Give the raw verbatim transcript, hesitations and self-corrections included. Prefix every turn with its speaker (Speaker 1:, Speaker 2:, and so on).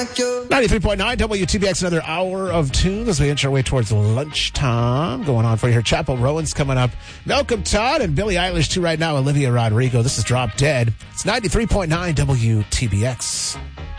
Speaker 1: like you.
Speaker 2: ninety-three point nine W T B X, another hour of tunes as we inch our way towards lunchtime. Going on for you here. Chapel Rowan's coming up. Malcolm Todd and Billie Eilish, too, right now. Olivia Rodrigo. This is Drop Dead. It's ninety-three point nine W T B X.